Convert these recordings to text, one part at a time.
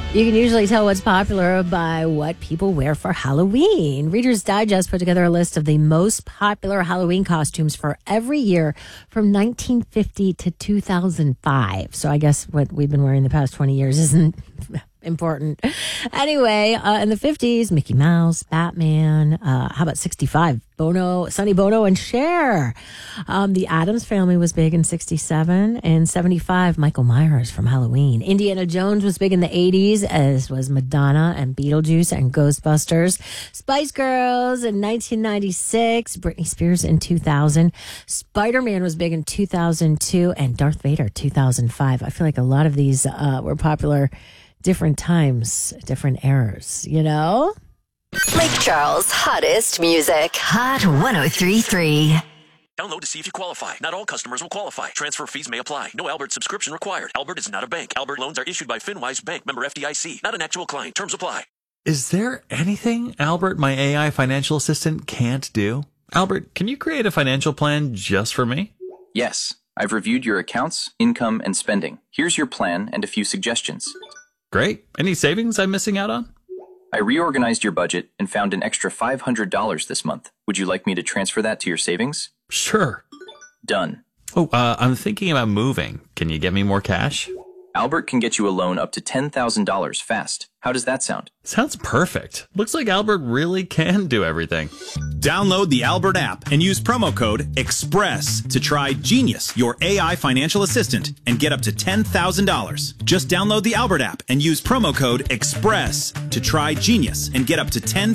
You can usually tell what's popular by what people wear for Halloween. Reader's Digest put together a list of the most popular Halloween costumes for every year from 1950 to 2005. So I guess what we've been wearing the past 20 years isn't important. Anyway, in the 50s, Mickey Mouse, Batman, how about 65? Sonny Bono, and Cher. The Addams Family was big in 67. And 75, Michael Myers from Halloween. Indiana Jones was big in the 80s, as was Madonna and Beetlejuice and Ghostbusters. Spice Girls in 1996. Britney Spears in 2000. Spider-Man was big in 2002. And Darth Vader, 2005. I feel like a lot of these were popular different times, different eras, you know? Lake Charles' hottest music. Hot 103.3. Download to see if you qualify. Not all customers will qualify. Transfer fees may apply. No Albert subscription required. Albert is not a bank. Albert loans are issued by FinWise Bank, member FDIC. Not an actual client. Terms apply. Is there anything Albert, my AI financial assistant, can't do? Albert, can you create a financial plan just for me? Yes. I've reviewed your accounts, income, and spending. Here's your plan and a few suggestions. Great. Any savings I'm missing out on? I reorganized your budget and found an extra $500 this month. Would you like me to transfer that to your savings? Sure. Done. Oh, I'm thinking about moving. Can you get me more cash? Albert can get you a loan up to $10,000 fast. How does that sound? Sounds perfect. Looks like Albert really can do everything. Download the Albert app and use promo code EXPRESS to try Genius, your AI financial assistant, and get up to $10,000. Just download the Albert app and use promo code EXPRESS to try Genius and get up to $10,000.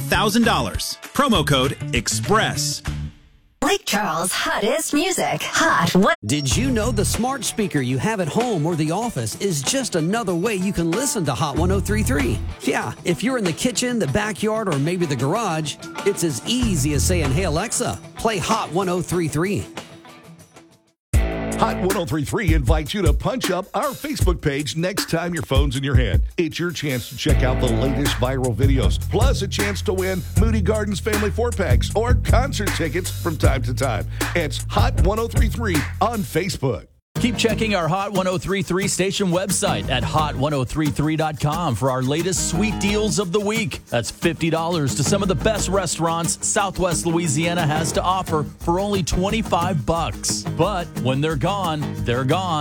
Promo code EXPRESS. Lake Charles' hottest music. Hot what? Did you know the smart speaker you have at home or the office is just another way you can listen to Hot 103.3? Yeah, if you're in the kitchen, the backyard, or maybe the garage, it's as easy as saying, "Hey Alexa, play Hot 103.3. Hot 103.3 invites you to punch up our Facebook page next time your phone's in your hand. It's your chance to check out the latest viral videos, plus a chance to win Moody Gardens family 4-packs or concert tickets from time to time. It's Hot 103.3 on Facebook. Keep checking our Hot 103.3 station website at hot1033.com for our latest sweet deals of the week. That's $50 to some of the best restaurants Southwest Louisiana has to offer for only $25. But when they're gone, they're gone.